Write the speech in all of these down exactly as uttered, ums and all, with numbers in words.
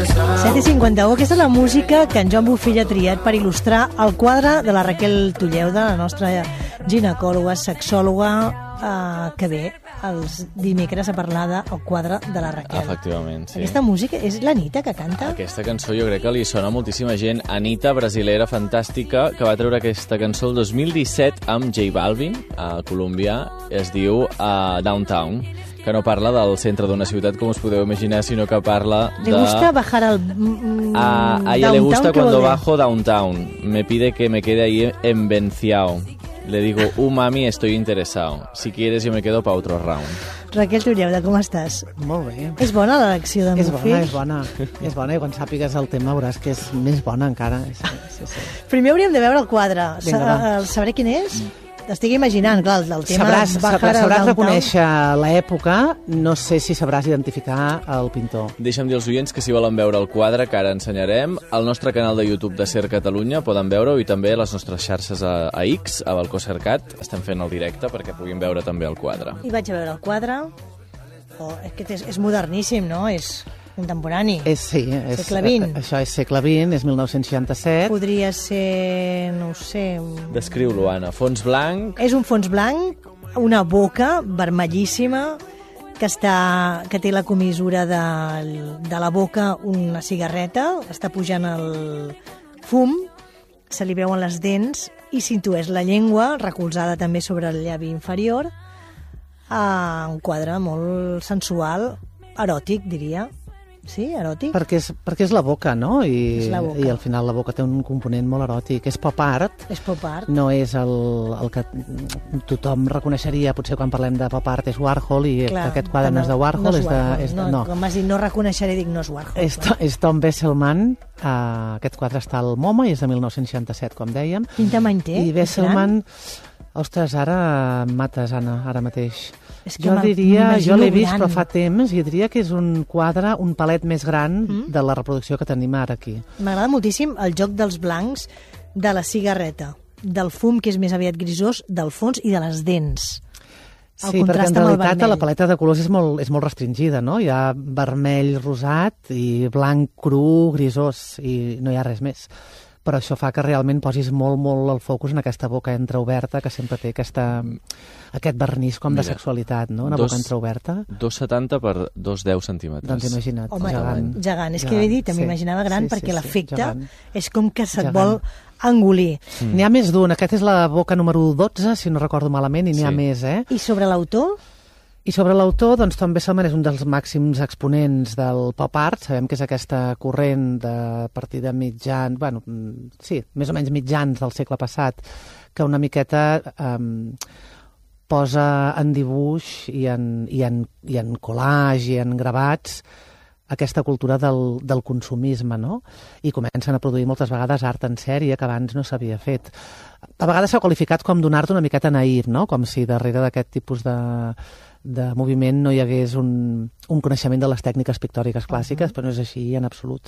set i cinquanta-u, aquesta és la música que en Joan Bofill ha triat per il·lustrar el quadre de la Raquel Tulleuda, la nostra ginecòloga, sexòloga, eh, que ve els dimecres a parlar del quadre de la Raquel. Efectivament, sí. Aquesta música és l'Anita que canta? Aquesta cançó jo crec que li sona a moltíssima gent. Anita, brasilera fantàstica, que va treure aquesta cançó el dos mil disset amb J Balvin, a Colòmbia, es diu uh, Downtown, que no parla del centre d'una ciutat, com us podeu imaginar, sinó que parla de... ¿Le gusta bajar al a, a ella le gusta cuando bajo downtown. Me pide que me quede ahí envenciado. Le digo, uh, mami, estoy interesado. Si quieres, yo me quedo pa otro round. Raquel Tulleuda, com estàs? Molt bé. És bona l'elecció de És Bofill? bona, és bona. És bona, i quan sàpigues el tema veuràs que és més bona encara. Sí, sí, sí. Primer hauríem de veure el quadre. Vinga, va. Sa Sabré quin és? Estic imaginant, clar, el tema... Sabràs, bajar sabràs, al sabràs downtown. reconèixer l'època, no sé si sabràs identificar el pintor. Deixa'm dir als oients que si volen veure el quadre que ara ensenyarem, al nostre canal de YouTube de Ser Catalunya poden veure-ho, i també a les nostres xarxes a, a X, a Balcó Cercat, estem fent el directe perquè puguin veure també el quadre. I vaig a veure el quadre. Oh, és que és, és moderníssim, no? És contemporani. És, sí, és, Segle vint. Això és segle vint, és mil nou-cents seixanta-set. Podria ser, no ho sé... Un... Descriu-lo, Anna. Fons blanc... És un fons blanc, una boca vermellíssima, que, està, que té la comissura de, de la boca una cigarreta, està pujant el fum, se li veuen les dents i s'intueix la llengua, recolzada també sobre el llavi inferior, a un quadre molt sensual, eròtic, diria. Sí, eròtic? Perquè és, perquè és la boca, no? I, És la boca. I al final la boca té un component molt eròtic. És pop art. És pop art. No és el, el que tothom reconeixeria, potser quan parlem de pop art és Warhol, i Clar, aquest quadre no, no és de Warhol. No és és de, Warhol. és de, no, no. Com has dit, no reconeixeré, dic no és Warhol. És, to, és Tom Besselman. Uh, aquest quadre està al MoMA i és de mil nou-cents seixanta-set, com dèiem. Quin tamany té? I Besselman... Ostres, ara em mates, Anna, ara mateix. És que jo diria, jo l'he vist gran. però fa temps, i diria que és un quadre, un palet més gran mm? de la reproducció que tenim ara aquí. M'agrada moltíssim el joc dels blancs, de la cigarreta, del fum, que és més aviat grisós, del fons i de les dents. El Sí, perquè en amb el realitat vermell. la paleta de colors és molt, és molt restringida, no? Hi ha vermell rosat i blanc cru, grisós, i no hi ha res més. Però això fa que realment posis molt, molt el focus en aquesta boca entreoberta, que sempre té aquesta, aquest vernís com Mira, de sexualitat, no? Una dos, boca entreoberta. dos coma setanta per dos coma deu centímetres. Doncs imagina't, Home, gegant. gegant. És que he dit, sí. m'imaginava gran, Sí, sí, perquè sí, l'efecte gegant. és com que se't Gegant. vol engolir. Mm. N'hi ha més d'un, aquest és la boca número dotze, si no recordo malament, i n'hi ha Sí. més, eh? I sobre l'autor? I sobre l'autor, doncs Tom Besselman és un dels màxims exponents del pop art. Sabem que és aquesta corrent de a partir de mitjans, bueno, sí, més o menys mitjans del segle passat, que una miqueta um, posa en dibuix i en, i en, i en collage i en gravats aquesta cultura del, del consumisme, no? I comencen a produir moltes vegades art en sèrie que abans no s'havia fet. A vegades s'ha qualificat com donar-te una miqueta naïf, no? Com si darrere d'aquest tipus de, de moviment no hi hagués un, un coneixement de les tècniques pictòriques clàssiques, uh-huh. però no és així en absolut.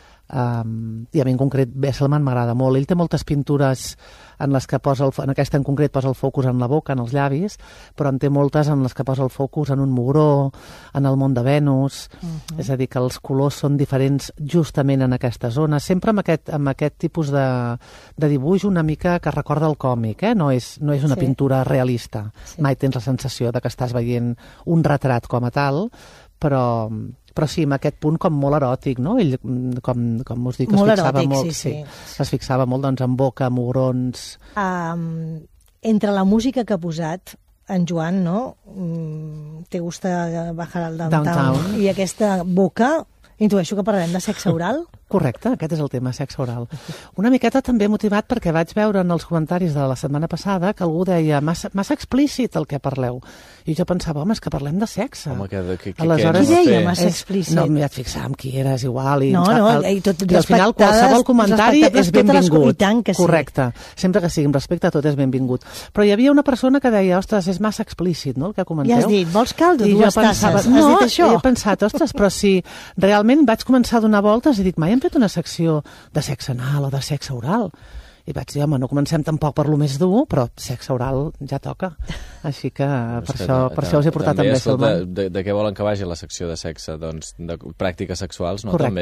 Um, I a mi en concret Besselman m'agrada molt. Ell té moltes pintures en les que posa el, en aquesta en concret posa el focus en la boca, en els llavis, però en té moltes en les que posa el focus en un mugró, en el món de Venus. Uh-huh. És a dir, que els colors són diferents justament en aquesta zona, sempre amb aquest, amb aquest tipus de, de dibuix una mica que recorda el còmic, eh? No és, no és una Sí. pintura realista. Sí. Mai tens la sensació de que estàs veient un retrat com a tal, però, però sí, amb aquest punt com molt eròtic, no? Ell, com, com us dic, Molt es fixava eròtic, molt, sí, sí. es fixava molt doncs, en boca, mugrons... Um, entre la música que ha posat en Joan, no? Um, te gusta bajar al downtown, Downtown. I aquesta boca, intueixo que parlarem de sexe oral? Correcte, aquest és el tema, sexe oral. Una miqueta també motivat perquè vaig veure en els comentaris de la setmana passada que algú deia massa, massa explícit el que parleu. I jo pensava, home, és que parlem de sexe. Home, que, que, que, Aleshores, Qui deia fer? massa és- explícit? No, m'hi vaig fixar amb qui era, és igual. I, No, no, el, i tot- i al final respectades- qualsevol comentari respectables és totes les- benvingut. i tant que sí. Correcte. Sempre que sigui amb respecte a tot és benvingut. Però hi havia una persona que deia, ostres, és massa explícit, no?, el que comenteu. I has dit, vols caldo? I jo Dues pensava, tasses. Has no, dit això? he pensat, ostres, però si realment vaig començar a donar voltes i dic, mai hem fet una secció de sexe anal o de sexe oral. I vaig dir, home, no comencem tampoc per lo més dur, però sexe oral ja toca. Així que per, És que això, ta- per ta- això us he portat també, també escolta, Besselman. de, de què volen que vagi la secció de sexe? Doncs de pràctiques sexuals, no? Correcte. També?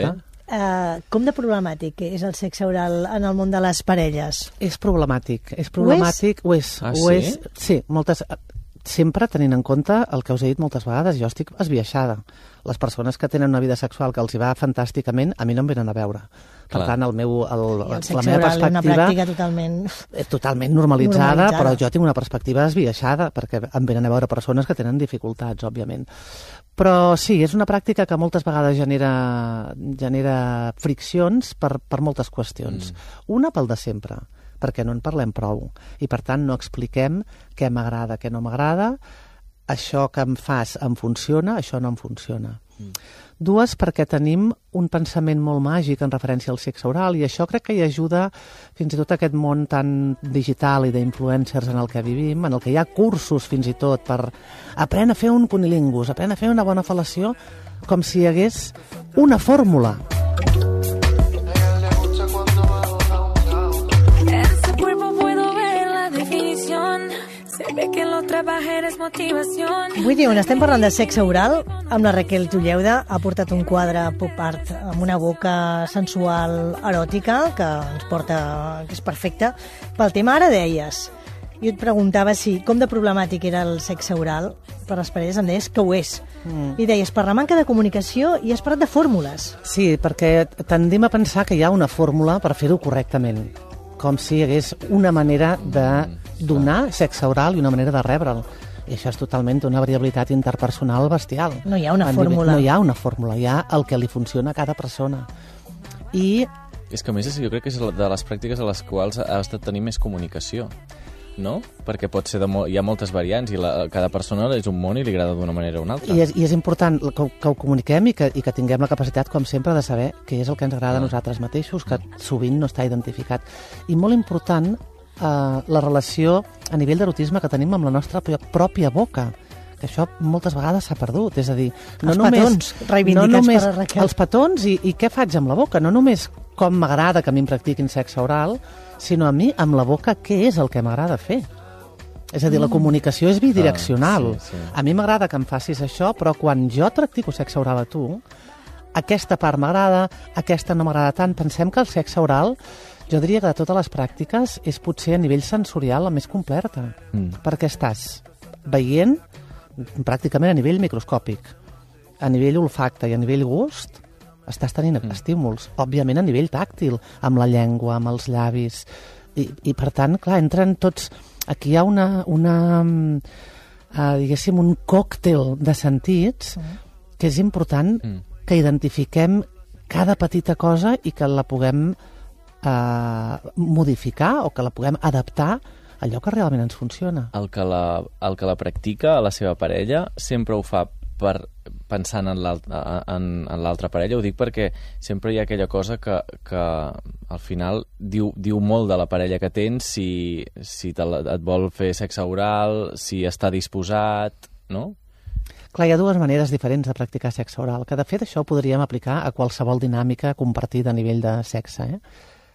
Uh, com de problemàtic és el sexe oral en el món de les parelles? És problemàtic. És problemàtic. Ho és? Ah, ho sí? és? Sí, moltes... Sempre tenint en compte el que us he dit moltes vegades, jo estic esbiaixada. Les persones que tenen una vida sexual que els hi va fantàsticament, a mi no em venen a veure. Per Clar. tant, el meu, el, I el la sexe meva oral és una perspectiva pràctica totalment... és totalment normalitzada, normalitzada, però jo tinc una perspectiva esbiaixada, perquè em venen a veure persones que tenen dificultats, òbviament. Però sí, és una pràctica que moltes vegades genera, genera friccions per, per moltes qüestions. Mm. Una pel de sempre, perquè no en parlem prou, i per tant no expliquem què m'agrada, què no m'agrada, això que em fas em funciona, això no em funciona. Mm. Dues, perquè tenim un pensament molt màgic en referència al sexe oral, i això crec que hi ajuda fins i tot a aquest món tan digital i d'influencers en el que vivim, en el que hi ha cursos fins i tot per aprendre a fer un cunilingus, aprendre a fer una bona fel·lació, com si hi hagués una fórmula. Vull dir, on estem parlant de sexe oral, amb la Raquel Tulleuda ha portat un quadre pop art amb una boca sensual eròtica que ens porta, que és perfecta pel tema. Ara deies, jo et preguntava si com de problemàtic era el sexe oral per les parelles, em deies que ho és. Mm. I deies, per la manca de comunicació, i has parlat de fórmules. Sí, perquè tendim a pensar que hi ha una fórmula per fer-ho correctament, com si hi hagués una manera de donar sexe oral i una manera de rebre'l. I això és totalment una variabilitat interpersonal bestial. No hi ha una En fórmula. No hi ha una fórmula, hi ha el que li funciona a cada persona. I És que a més jo crec que és de les pràctiques a les quals has de tenir més comunicació, no? Perquè pot ser de mo hi ha moltes variants i la, cada persona és un món i li agrada d'una manera o una altra. I és, i és important que, que ho comuniquem i que, i que tinguem la capacitat, com sempre, de saber què és el que ens agrada a nosaltres mateixos, que sovint no està identificat. I molt important, eh, la relació a nivell d'erotisme que tenim amb la nostra pròpia boca, que això moltes vegades s'ha perdut. És a dir, no els només, petons, reivindicats no només per la Raquel. Els petons i, i què faig amb la boca, no només com m'agrada que a mi em practiquin sexe oral, sinó a mi, amb la boca, què és el que m'agrada fer. És a dir, la comunicació és bidireccional. Ah, sí, sí. A mi m'agrada que em facis això, però quan jo et practico sexe oral a tu, aquesta part m'agrada, aquesta no m'agrada tant. Pensem que el sexe oral, jo diria que de totes les pràctiques, és potser a nivell sensorial la més completa, mm. perquè estàs veient pràcticament a nivell microscòpic, a nivell olfacte i a nivell gust, estàs tenint mm. estímuls, òbviament a nivell tàctil, amb la llengua, amb els llavis, i, i per tant, clar, entren tots... Aquí hi ha una, una uh, diguéssim, un còctel de sentits mm. que és important mm. que identifiquem cada petita cosa i que la puguem uh, modificar o que la puguem adaptar a allò que realment ens funciona. El que la, el que la practica a la seva parella sempre ho fa per pensant en l'altra parella. Ho dic perquè sempre hi ha aquella cosa que, que al final diu, diu molt de la parella que tens, si, si te la, et vol fer sexe oral, si està disposat, no? Clar, hi ha dues maneres diferents de practicar sexe oral, que de fet això ho podríem aplicar a qualsevol dinàmica compartida a nivell de sexe. Eh?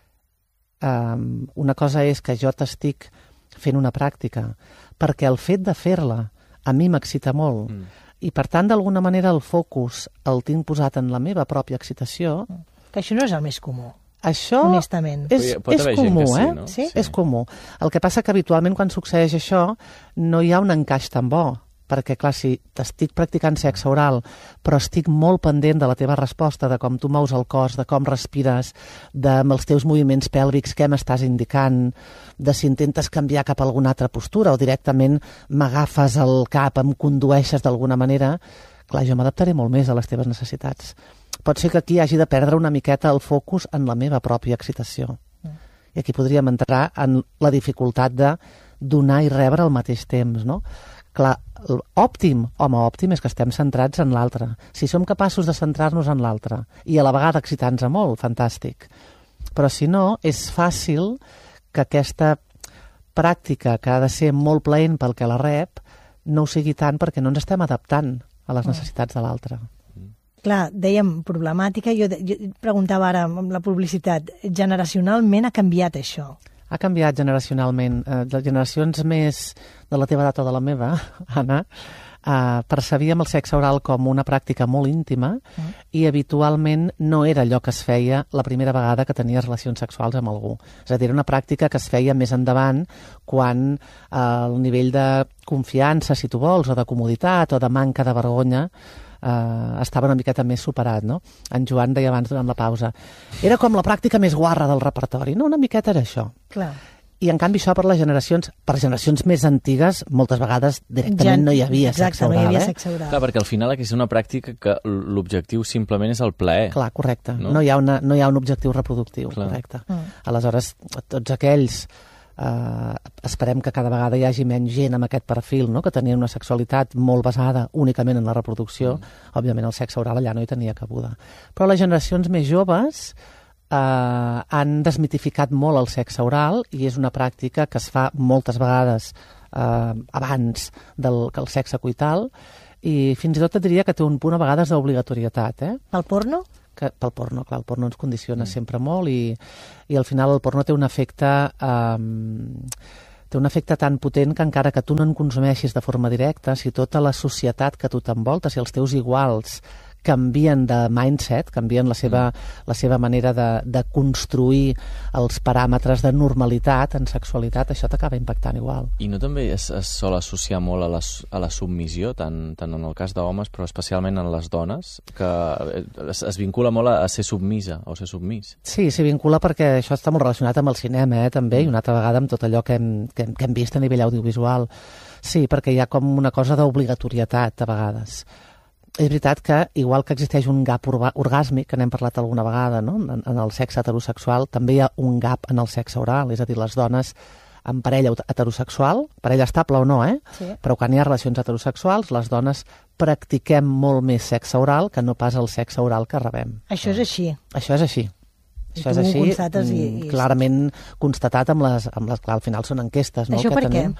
Um, una cosa és que jo t'estic fent una pràctica perquè el fet de fer-la a mi m'excita molt, mm. i per tant d'alguna manera el focus el tinc posat en la meva pròpia excitació. Que això no és el més comú, això honestament. És, és comú, sí, eh? No? Sí? Sí. És comú. El que passa que habitualment quan succeeix això no hi ha un encaix tan bo, perquè clar, si t'estic practicant sexe oral però estic molt pendent de la teva resposta, de com tu mous el cos, de com respires, dels teus moviments pèlvics, què m'estàs indicant, de si intentes canviar cap a alguna altra postura o directament m'agafes el cap, em condueixes d'alguna manera, clar, jo m'adaptaré molt més a les teves necessitats. Pot ser que aquí hagi de perdre una miqueta el focus en la meva pròpia excitació. I aquí podríem entrar en la dificultat de donar i rebre al mateix temps, no? Clar, òptim, home, òptim és que estem centrats en l'altre. Si som capaços de centrar-nos en l'altre i a la vegada excitar-nos molt, fantàstic. Però si no, és fàcil que aquesta pràctica, que ha de ser molt plaent pel que la rep, no ho sigui tant perquè no ens estem adaptant a les necessitats de l'altre. Clar, dèiem problemàtica, jo, jo preguntava ara amb la publicitat, generacionalment ha canviat això? Ha canviat generacionalment. Eh, les generacions més de la teva edat o de la meva, Anna, Uh, percebíem el sexe oral com una pràctica molt íntima mm. i habitualment no era allò que es feia la primera vegada que tenies relacions sexuals amb algú. És a dir, era una pràctica que es feia més endavant quan uh, el nivell de confiança, si tu vols, o de comoditat o de manca de vergonya uh, estava una miqueta més superat, no? En Joan deia abans durant la pausa. Era com la pràctica més guarra del repertori, no? Una miqueta era això. Clar. I, en canvi, això per les generacions, per generacions més antigues, moltes vegades directament ja, no hi havia exacte, sexe oral. No hi havia eh? sexe oral. Clar, perquè al final aquí és una pràctica que l'objectiu simplement és el plaer. Clar, correcte. No, no, hi, ha una, no hi ha un objectiu reproductiu, Clar. correcte. Mm. Aleshores, tots aquells, eh, esperem que cada vegada hi hagi menys gent amb aquest perfil, no? Que tenien una sexualitat molt basada únicament en la reproducció, mm. òbviament el sexe oral allà no hi tenia cabuda. Però les generacions més joves Uh, han desmitificat molt el sexe oral i és una pràctica que es fa moltes vegades uh, abans del, que el sexe coital i fins i tot et diria que té un punt a vegades d'obligatorietat. Eh? Pel porno? Que, pel porno, clar, el porno ens condiciona mm. sempre molt i, i al final el porno té un efecte... Um, té un efecte tan potent que encara que tu no en consumeixis de forma directa, si tota la societat que tu t'envolta, si els teus iguals canvien de mindset, canvien la seva, mm. la seva manera de, de construir els paràmetres de normalitat en sexualitat, això t'acaba impactant igual. I no també es, es sol associar molt a la, a la submissió, tant, tant en el cas d'homes, però especialment en les dones, que es, es vincula molt a, a ser submisa o ser submís? Sí, s'hi vincula perquè això està molt relacionat amb el cinema, eh, també, i una altra vegada amb tot allò que hem, que, hem, que hem vist a nivell audiovisual. Sí, perquè hi ha com una cosa d'obligatorietat a vegades. És veritat que, igual que existeix un gap orgàsmic, que n'hem parlat alguna vegada, no? en, en el sexe heterosexual, també hi ha un gap en el sexe oral, és a dir, les dones en parella heterosexual, parella estable o no, eh? Sí. Però quan hi ha relacions heterosexuals, les dones practiquem molt més sexe oral que no pas el sexe oral que rebem. Això és així. Això és així. I Això és així, constates i, i... clarament constatat amb les, amb les... Clar, al final són enquestes, no? Això que per tenim.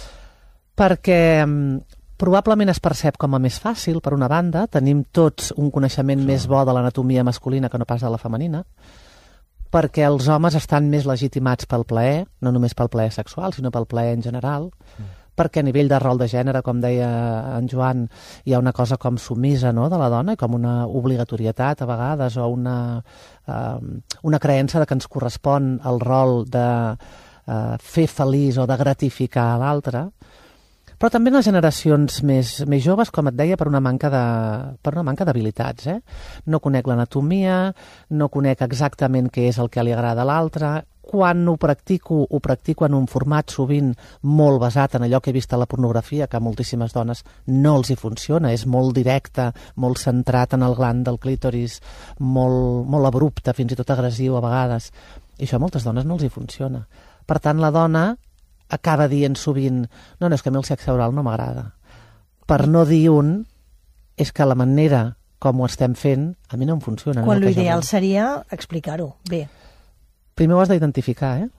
què? Perquè... probablement es percep com a més fàcil, per una banda. Tenim tots un coneixement sí. més bo de l'anatomia masculina que no pas de la femenina, perquè els homes estan més legitimats pel plaer, no només pel plaer sexual, sinó pel plaer en general, mm. perquè a nivell de rol de gènere, com deia en Joan, hi ha una cosa com submisa, no?, de la dona, com una obligatorietat a vegades, o una, uh, una creença de que ens correspon el rol de uh, fer feliç o de gratificar a l'altre. Però també en les generacions més, més joves, com et deia, per una manca de, per una manca d'habilitats. Eh? No conec l'anatomia, no conec exactament què és el que li agrada a l'altre. Quan ho practico, ho practico en un format sovint molt basat en allò que he vist a la pornografia, que a moltíssimes dones no els hi funciona. És molt directe, molt centrat en el gland del clítoris, molt, molt abrupte, fins i tot agressiu a vegades. I això a moltes dones no els hi funciona. Per tant, la dona acaba dient sovint, no, no, és que a mi el sexe oral no m'agrada. Per no dir un, és que la manera com ho estem fent, a mi no em funciona. Quan no l'ideal seria explicar-ho bé. Primer ho has d'identificar, eh?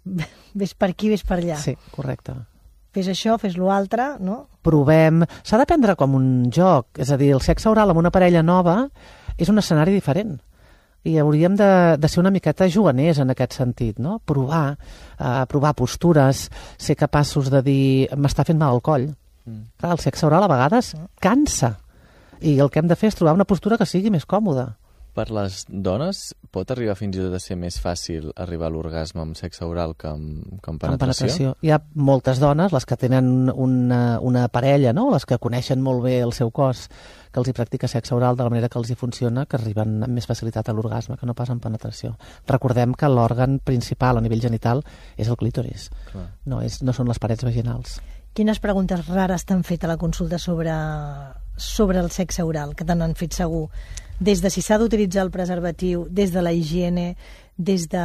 Ves per aquí, ves per allà. Sí, correcte. Fes això, fes l'altre, no? Provem. S'ha de prendre com un joc. És a dir, el sexe oral amb una parella nova és un escenari diferent. I hauríem de, de ser una miqueta juganers en aquest sentit, no? Provar, uh, provar postures, ser capaços de dir m'està fent mal el coll. Mm. Clar, el sexe oral a vegades cansa. I el que hem de fer és trobar una postura que sigui més còmoda. Per les dones pot arribar fins i tot a ser més fàcil arribar a l'orgasme amb sexe oral que amb, que amb penetració? Amb penetració. Hi ha moltes dones, les que tenen una, una parella, no? Les que coneixen molt bé el seu cos, que els hi practica sexe oral de la manera que els hi funciona, que arriben amb més facilitat a l'orgasme, que no pas amb penetració. Recordem que l'òrgan principal a nivell genital és el clítoris, no, és, no són les parets vaginals. Quines preguntes rares t'han fet a la consulta sobre, sobre el sexe oral, que te n'han fet segur? Des de si s'ha d'utilitzar el preservatiu, des de la higiene, des de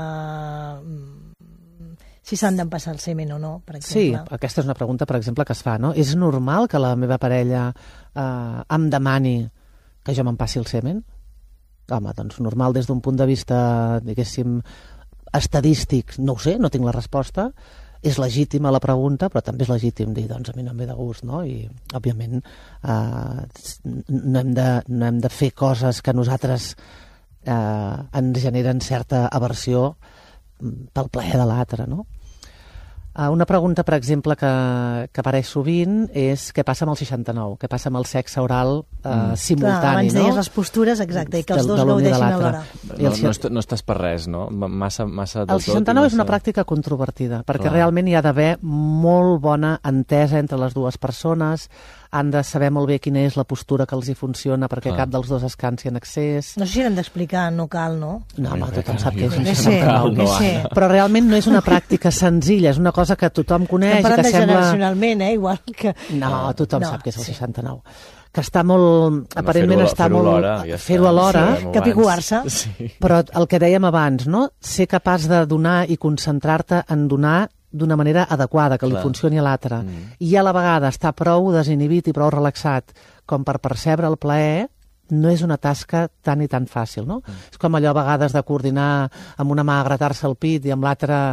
si s'han d'empassar el semen o no, per exemple. Sí, aquesta és una pregunta, per exemple, que es fa, no? És normal que la meva parella eh, em demani que jo m'empassi el semen? Home, doncs normal des d'un punt de vista, diguéssim, estadístic, no ho sé, no tinc la resposta. És legítima la pregunta, però també és legítim dir, doncs a mi no em ve de gust, no? I, òbviament, eh, no, hem de, no hem de fer coses que a nosaltres eh, ens generen certa aversió pel plaer de l'altre, no? Una pregunta, per exemple, que, que apareix sovint és què passa amb el seixanta-nou, què passa amb el sexe oral eh, mm. simultani, Clar, abans no? deies les postures, exacte, i que els De- dos de l'un i de gaudeixin l'altre. alhora. No, no, est- no estàs per res, no? Massa, massa de El tot i seixanta-nou és massa- una pràctica controvertida, perquè Clar. realment hi ha d'haver molt bona entesa entre les dues persones, han de saber molt bé quina és la postura que els hi funciona perquè Clar. cap dels dos es cansi en excés. No sé si hem d'explicar, no cal, no? No, home, Jo crec tothom que sap no, què és jo un crec que seixanta-nou. sí, que no, sí. Anna. Però realment no és una pràctica senzilla, és una cosa que tothom coneix Estem i parlant que de sembla... generacionalment, eh? Igual que... No, tothom No, sap què és el sí. seixanta-nou. Que està molt... Aparentment fer-ho- està fer-ho molt... alhora, ja està. Fer-ho alhora, Sí, abans. Capicua-se. Sí. però el que dèiem abans, no? Ser capaç de donar i concentrar-te en donar d'una manera adequada, que li Clar. funcioni a l'altre. Mm. I a la vegada estar prou desinhibit i prou relaxat com per percebre el plaer, no és una tasca tan i tan fàcil, no? Mm. És com allò a vegades de coordinar amb una mà gratar-se el pit i amb l'altra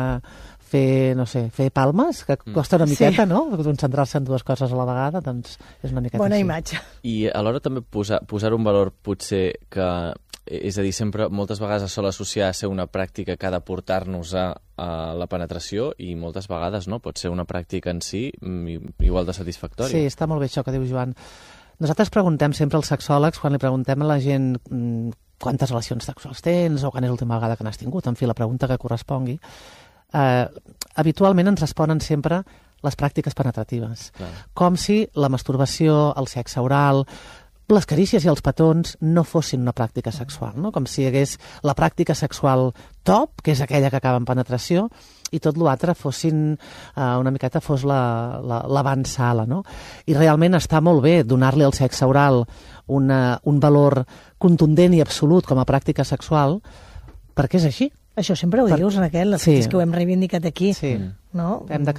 fer, no sé, fer palmes, que costa una miqueta, Sí. no? Concentrar-se en dues coses a la vegada, doncs és una miqueta Bona així. imatge. I alhora també posar, posar un valor potser que, és a dir, sempre moltes vegades es sol associar a ser una pràctica que ha de portar-nos a, a la penetració i moltes vegades no, pot ser una pràctica en si mm, igual de satisfactòria. Sí, està molt bé això que diu Joan. Nosaltres preguntem sempre als sexòlegs, quan li preguntem a la gent mm, quantes relacions sexuals tens o quan és l'última vegada que n'has tingut, en fi, la pregunta que correspongui, eh, habitualment ens responen sempre les pràctiques penetratives. Clar. Com si la masturbació, el sexe oral, les carícies i els petons no fossin una pràctica sexual, no? Com si hi hagués la pràctica sexual top, que és aquella que acaba en penetració, i tot l'altre fossin, eh, una miqueta fos la, la, l'avançala, no? I realment està molt bé donar-li al sexe oral una, un valor contundent i absolut com a pràctica sexual, perquè és així. Això sempre ho Per- dius, Raquel, Sí. és que ho hem reivindicat aquí, Sí. no? Hem de